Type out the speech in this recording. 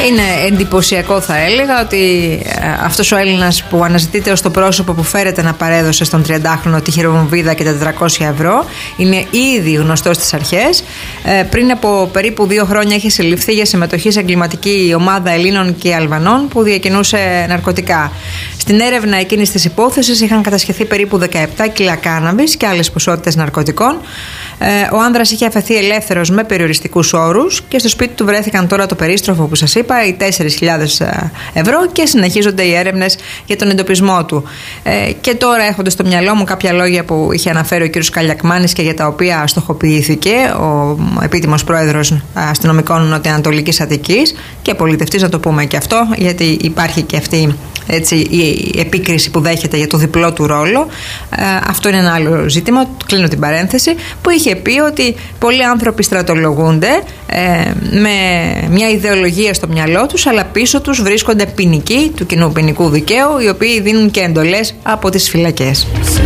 Είναι εντυπωσιακό, θα έλεγα, ότι αυτός ο Έλληνας που αναζητείται ως το πρόσωπο που φέρεται να παρέδωσε στον 30χρονο τη χειροβομβίδα και τα 400 ευρώ είναι ήδη γνωστός στις αρχές. Πριν από περίπου 2 χρόνια είχε συλληφθεί για συμμετοχή σε εγκληματική ομάδα Ελλήνων και Αλβανών που διακινούσε ναρκωτικά. Στην έρευνα εκείνης της υπόθεσης είχαν κατασχεθεί περίπου 17 κιλά κάναβης και άλλες ποσότητες ναρκωτικών. Ο άνδρας είχε αφαιθεί ελεύθερος με περιοριστικούς όρους και στο σπίτι του βρέθηκαν τώρα το περίστροφο που σας είπα, οι 4.000 ευρώ, και συνεχίζονται οι έρευνες για τον εντοπισμό του. Και τώρα έρχονται στο μυαλό μου κάποια λόγια που είχε αναφέρει ο κ. Καλιακμάνης και για τα οποία στοχοποιήθηκε ο επίτιμος πρόεδρος αστυνομικών Νοτιοανατολικής Αττικής και πολιτευτής, να το πούμε και αυτό, γιατί υπάρχει και αυτή, έτσι, η επίκριση που δέχεται για το διπλό του ρόλο. Αυτό είναι ένα άλλο ζήτημα, κλείνω την παρένθεση, που είχε πει ότι πολλοί άνθρωποι στρατολογούνται με μια ιδεολογία στο μυαλό τους, αλλά πίσω τους βρίσκονται ποινικοί του κοινού ποινικού δικαίου, οι οποίοι δίνουν και εντολές από τις φυλακές.